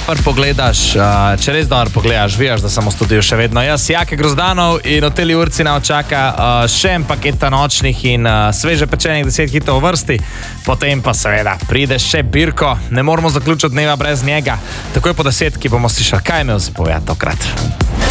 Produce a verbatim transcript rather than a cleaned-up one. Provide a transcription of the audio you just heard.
dobro pogledaš, uh, če res dobro pogledaš, vidiš, da sem v studiu še vedno jaz, Jake Grozdanov, in v teli urci nam čaka uh, še en paket nočnih in uh, sveže pečenih deset hitov v vrsti, potem pa seveda pride še Pirko, ne moramo zaključiti dneva brez njega. Takoj po desetki bomo slišali, kaj je imel za povedati tokrat.